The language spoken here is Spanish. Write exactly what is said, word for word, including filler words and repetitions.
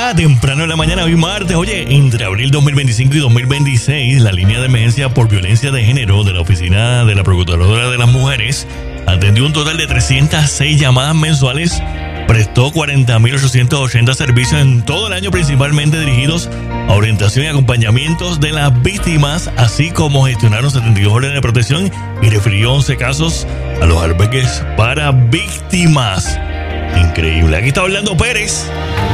ya temprano en la mañana, hoy martes. Oye, entre abril dos mil veinticinco y dos mil veintiséis, la línea de emergencia por violencia de género de la Oficina de la Procuradora de las Mujeres atendió un total de trescientas seis llamadas mensuales, prestó cuarenta mil ochocientos ochenta servicios en todo el año, principalmente dirigidos a orientación y acompañamientos de las víctimas, así como gestionaron setenta y dos órdenes de protección y refirió once casos a los albergues para víctimas. Increíble. Aquí está Orlando Pérez.